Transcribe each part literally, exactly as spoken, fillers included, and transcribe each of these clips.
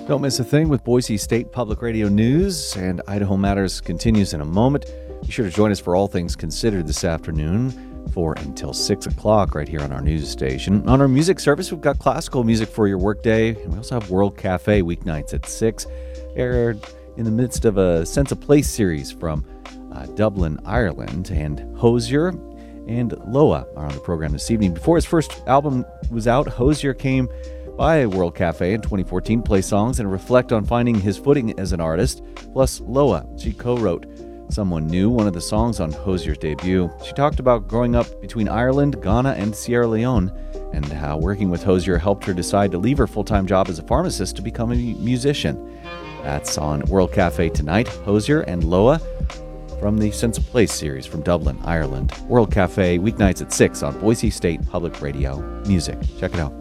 Don't miss a thing with Boise State Public Radio News, and Idaho Matters continues in a moment. Be sure to join us for All Things Considered this afternoon, four until six o'clock right here on our news station. On our music service, we've got classical music for your workday, and we also have World Cafe weeknights at six, aired in the midst of a Sense of Place series from uh, Dublin, Ireland, and Hozier and Loa are on the program this evening. Before his first album was out, Hozier came by World Cafe in twenty fourteen, play songs and reflect on finding his footing as an artist. Plus, Loa, she co-wrote Someone New, one of the songs on Hozier's debut. She talked about growing up between Ireland, Ghana, and Sierra Leone, and how working with Hozier helped her decide to leave her full-time job as a pharmacist to become a musician. That's on World Cafe tonight. Hozier and Loa from the Sense of Place series from Dublin, Ireland. World Cafe weeknights at six on Boise State Public Radio Music. Check it out.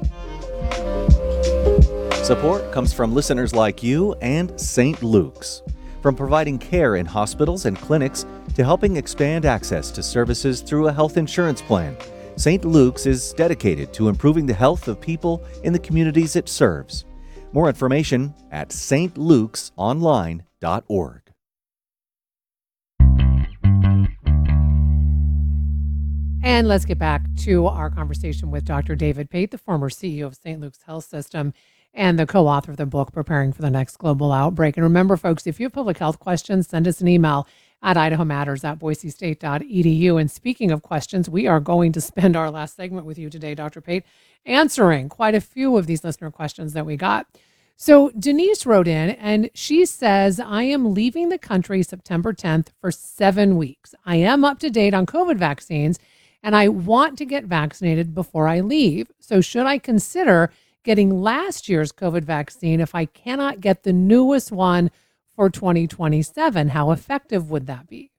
Support comes from listeners like you and Saint Luke's. From providing care in hospitals and clinics to helping expand access to services through a health insurance plan, Saint Luke's is dedicated to improving the health of people in the communities it serves. More information at s t lukes online dot org. And let's get back to our conversation with Doctor David Pate, the former C E O of Saint Luke's Health System and the co-author of the book, Preparing for the Next Global Outbreak. And remember, folks, if you have public health questions, send us an email at idaho matters at boise state dot e d u. And speaking of questions, we are going to spend our last segment with you today, Doctor Pate, answering quite a few of these listener questions that we got. So Denise wrote in and she says, I am leaving the country September tenth for seven weeks. I am up to date on COVID vaccines and I want to get vaccinated before I leave. So should I consider getting last year's COVID vaccine if I cannot get the newest one for twenty twenty-seven? How effective would that be?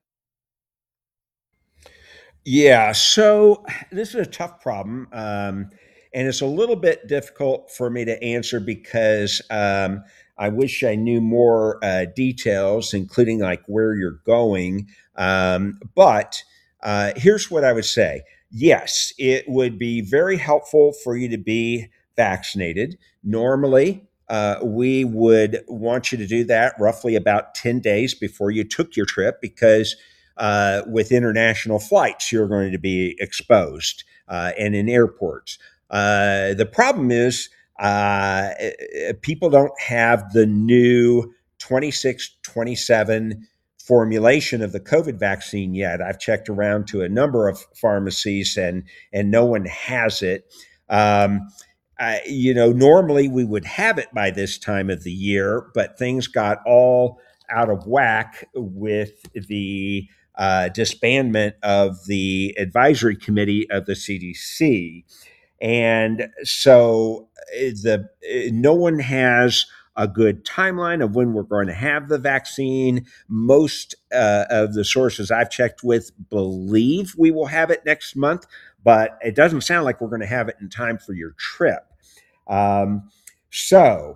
Yeah, so this is a tough problem. Um, and it's a little bit difficult for me to answer because um, I wish I knew more uh, details, including like where you're going. Um, but uh, here's what I would say. Yes, it would be very helpful for you to be vaccinated. Normally, uh, we would want you to do that roughly about ten days before you took your trip because uh, with international flights, you're going to be exposed uh, and in airports. Uh, the problem is uh, people don't have the new twenty-six twenty-seven formulation of the COVID vaccine yet. I've checked around to a number of pharmacies and, and no one has it. Um, uh, you know, normally we would have it by this time of the year, but things got all out of whack with the uh, disbandment of the advisory committee of the C D C. And so uh, the uh, no one has a good timeline of when we're going to have the vaccine. Most uh, of the sources I've checked with believe we will have it next month, but it doesn't sound like we're going to have it in time for your trip. Um, so,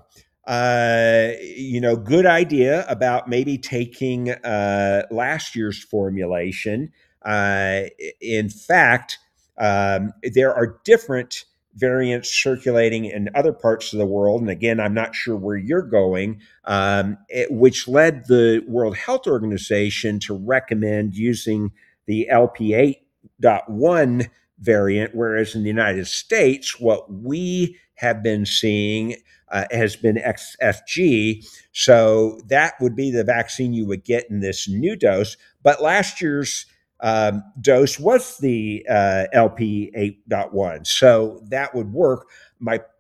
uh, you know, good idea about maybe taking uh, last year's formulation. Uh, in fact, um, there are different variants circulating in other parts of the world. And again, I'm not sure where you're going, um, it, which led the World Health Organization to recommend using the L P eight point one variant, whereas in the United States, what we have been seeing uh, has been X F G. So that would be the vaccine you would get in this new dose. But last year's um, dose was the uh, L P eight point one. So that would work. My